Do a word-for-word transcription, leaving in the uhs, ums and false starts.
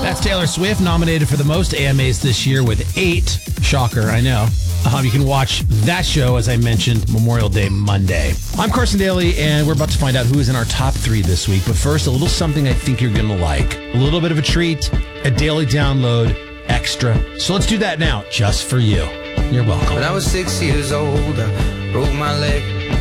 That's Taylor Swift, nominated for the most A M As this year with eight. Shocker, I know. Um, you can watch that show, as I mentioned, Memorial Day Monday. I'm Carson Daly, and we're about to find out who is in our top three this week. But first, a little something I think you're going to like. A little bit of a treat, a daily download extra. So let's do that now, just for you. You're welcome. When I was six years old, I broke my leg.